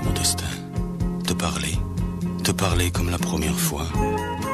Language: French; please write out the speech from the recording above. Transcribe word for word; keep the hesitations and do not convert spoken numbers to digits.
mon destin. Te parler, te parler comme la première fois.